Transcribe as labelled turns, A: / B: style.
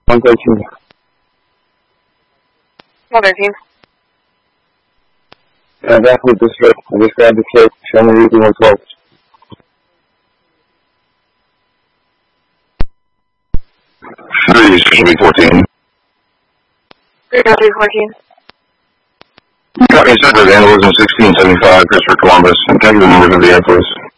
A: 113.
B: 113.
A: Yeah, back with this trip. I just grabbed the kit. Show me Ruby 112.
C: Should be 14.
B: 3-14.
C: Copy, Center Vandalism 1675, Christopher Columbus, and tell you the numbers of the air, please.